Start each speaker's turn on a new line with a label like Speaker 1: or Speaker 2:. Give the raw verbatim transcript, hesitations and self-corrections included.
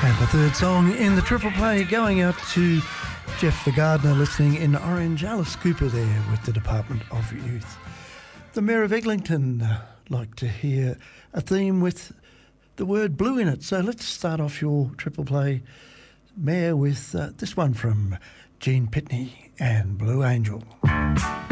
Speaker 1: And the third song in the triple play going out to Jeff the Gardener listening in Orange. Alice Cooper there with the Department of Youth. The Mayor of Eglinton uh, like to hear a theme with the word blue in it. So let's start off your triple play, Mayor, with uh, this one from Gene Pitney and Blue Angel.